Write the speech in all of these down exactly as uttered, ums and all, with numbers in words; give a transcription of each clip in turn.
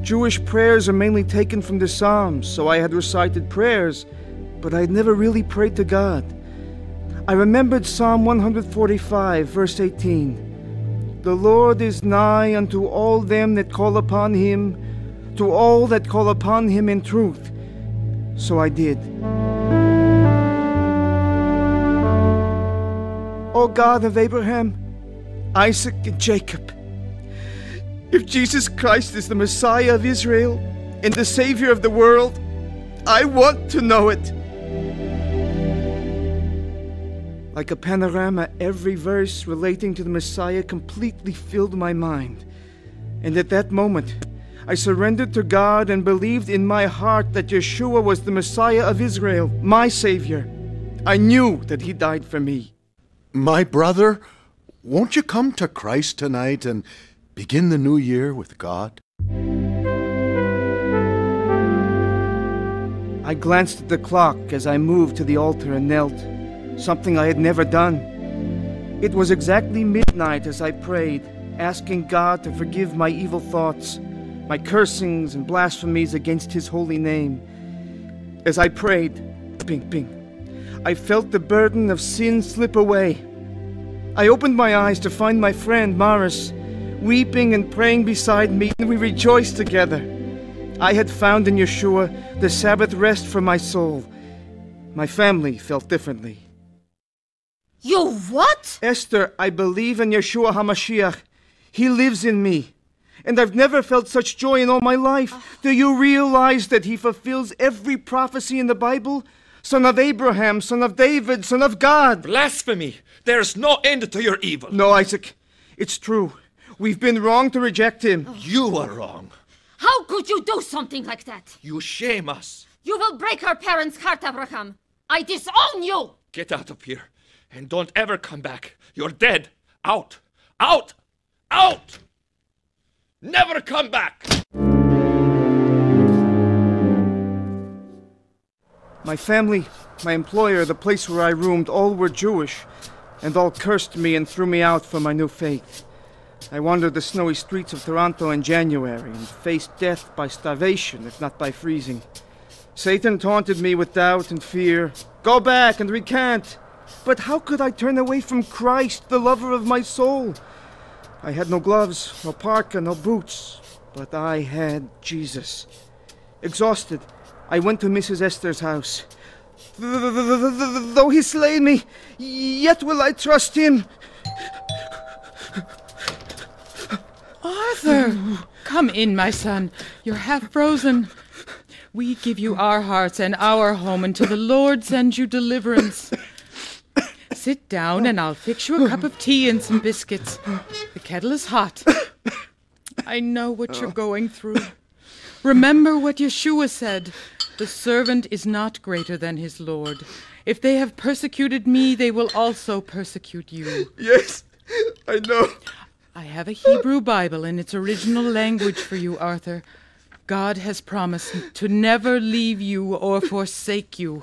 Jewish prayers are mainly taken from the Psalms, so I had recited prayers, but I had never really prayed to God. I remembered Psalm one forty-five, verse eighteen. The Lord is nigh unto all them that call upon him, to all that call upon him in truth. So I did. O God of Abraham, Isaac, and Jacob, if Jesus Christ is the Messiah of Israel and the Savior of the world, I want to know it. Like a panorama, every verse relating to the Messiah completely filled my mind. And at that moment, I surrendered to God and believed in my heart that Yeshua was the Messiah of Israel, my Savior. I knew that he died for me. My brother, won't you come to Christ tonight and begin the new year with God? I glanced at the clock as I moved to the altar and knelt, something I had never done. It was exactly midnight as I prayed, asking God to forgive my evil thoughts, my cursings and blasphemies against his holy name. As I prayed, ping, ping, I felt the burden of sin slip away. I opened my eyes to find my friend Maris weeping and praying beside me, and we rejoiced together. I had found in Yeshua the Sabbath rest for my soul. My family felt differently. You what? Esther, I believe in Yeshua HaMashiach. He lives in me. And I've never felt such joy in all my life. Uh, Do you realize that he fulfills every prophecy in the Bible? Son of Abraham, son of David, son of God. Blasphemy! There's no end to your evil. No, Isaac. It's true. We've been wrong to reject him. Oh. You were wrong. How could you do something like that? You shame us. You will break our parents' heart, Abraham. I disown you. Get out of here. And don't ever come back. You're dead. Out. Out. Out. Never come back. My family, my employer, the place where I roomed, all were Jewish, and all cursed me and threw me out for my new faith. I wandered the snowy streets of Toronto in January and faced death by starvation, if not by freezing. Satan taunted me with doubt and fear. Go back and recant. But how could I turn away from Christ, the lover of my soul? I had no gloves, no parka, no boots, but I had Jesus. Exhausted, I went to Missus Esther's house. Though he slay me, yet will I trust him. Arthur! Come in, my son. You're half frozen. We give you our hearts and our home until the Lord sends you deliverance. Sit down and I'll fix you a cup of tea and some biscuits. The kettle is hot. I know what you're going through. Remember what Yeshua said. The servant is not greater than his Lord. If they have persecuted me, they will also persecute you. Yes, I know. I have a Hebrew Bible in its original language for you, Arthur. God has promised to never leave you or forsake you.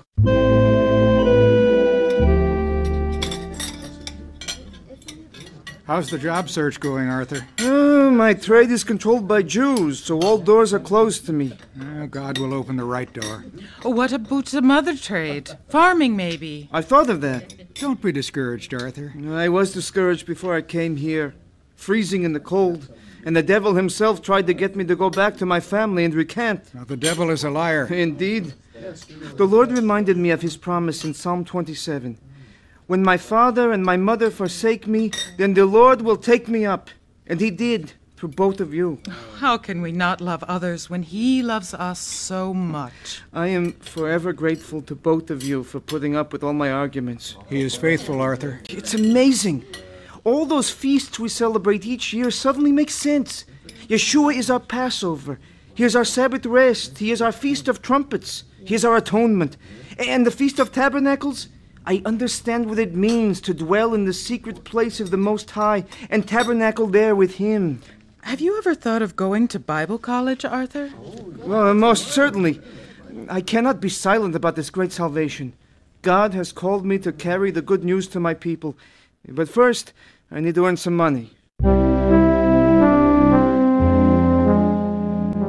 How's the job search going, Arthur? Uh, my trade is controlled by Jews, so all doors are closed to me. Uh, God will open the right door. Oh, what about some other trade? Farming, maybe? I thought of that. Don't be discouraged, Arthur. I was discouraged before I came here, freezing in the cold, and the devil himself tried to get me to go back to my family and recant. Now, the devil is a liar. Indeed. The Lord reminded me of his promise in Psalm twenty-seven. When my father and my mother forsake me, then the Lord will take me up. And he did, through both of you. How can we not love others when he loves us so much? I am forever grateful to both of you for putting up with all my arguments. He is faithful, Arthur. It's amazing. All those feasts we celebrate each year suddenly make sense. Yeshua is our Passover. He is our Sabbath rest. He is our Feast of Trumpets. He is our atonement. And the Feast of Tabernacles? I understand what it means to dwell in the secret place of the Most High and tabernacle there with him. Have you ever thought of going to Bible college, Arthur? Well, most certainly. I cannot be silent about this great salvation. God has called me to carry the good news to my people. But first, I need to earn some money.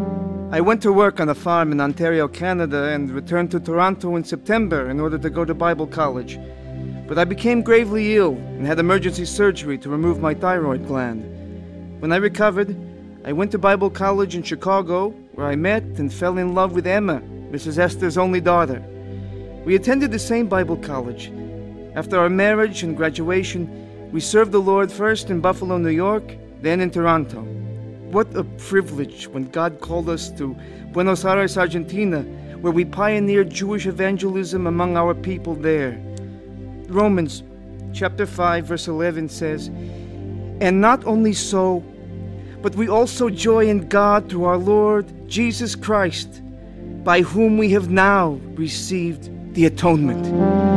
I went to work on a farm in Ontario, Canada, and returned to Toronto in September in order to go to Bible college. But I became gravely ill and had emergency surgery to remove my thyroid gland. When I recovered, I went to Bible college in Chicago, where I met and fell in love with Emma, Missus Esther's only daughter. We attended the same Bible college. After our marriage and graduation, we served the Lord first in Buffalo, New York, then in Toronto. What a privilege when God called us to Buenos Aires, Argentina, where we pioneered Jewish evangelism among our people there. Romans chapter five, verse eleven says, "And not only so, but we also joy in God through our Lord Jesus Christ, by whom we have now received the atonement."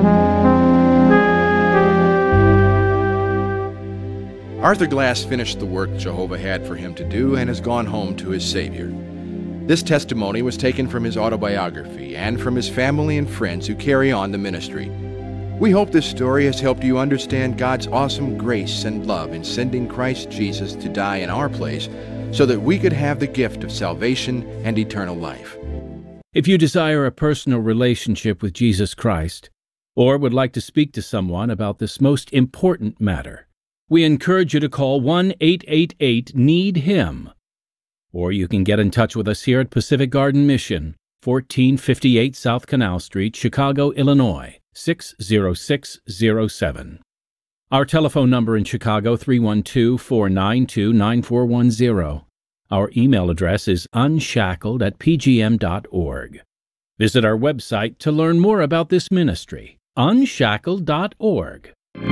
Arthur Glass finished the work Jehovah had for him to do and has gone home to his Savior. This testimony was taken from his autobiography and from his family and friends who carry on the ministry. We hope this story has helped you understand God's awesome grace and love in sending Christ Jesus to die in our place so that we could have the gift of salvation and eternal life. If you desire a personal relationship with Jesus Christ, or would like to speak to someone about this most important matter, we encourage you to call one eight eight eight need him. Or you can get in touch with us here at Pacific Garden Mission, fourteen fifty-eight South Canal Street, Chicago, Illinois, six zero six zero seven. Our telephone number in Chicago, three one two, four nine two, nine four one zero. Our email address is unshackled at p g m dot org. Visit our website to learn more about this ministry, unshackled dot org.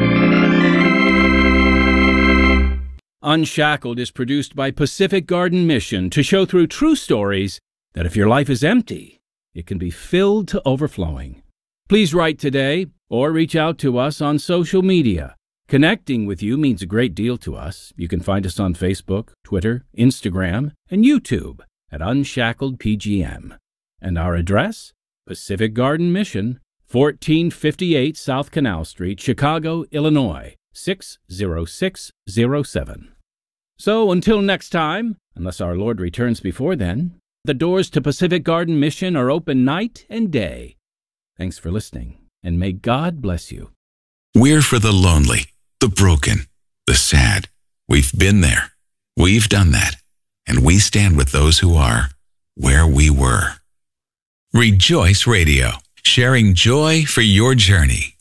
Unshackled is produced by Pacific Garden Mission to show through true stories that if your life is empty, it can be filled to overflowing. Please write today or reach out to us on social media. Connecting with you means a great deal to us. You can find us on Facebook, Twitter, Instagram, and YouTube at Unshackled P G M. And our address? Pacific Garden Mission, fourteen fifty-eight South Canal Street, Chicago, Illinois, six zero six zero seven. So until next time, unless our Lord returns before then, the doors to Pacific Garden Mission are open night and day. Thanks for listening, and may God bless you. We're for the lonely, the broken, the sad. We've been there. We've done that. And we stand with those who are where we were. Rejoice Radio, sharing joy for your journey.